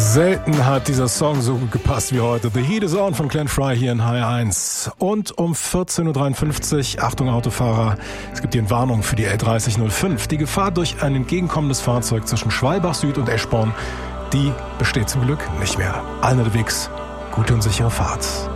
Selten hat dieser Song so gut gepasst wie heute. The Heat is On von Glenn Frey hier in H1. Und um 14.53 Uhr, Achtung Autofahrer, es gibt hier eine Warnung für die L3005. Die Gefahr durch ein entgegenkommendes Fahrzeug zwischen Schwalbach Süd und Eschborn, die besteht zum Glück nicht mehr. Allen unterwegs, gute und sichere Fahrt.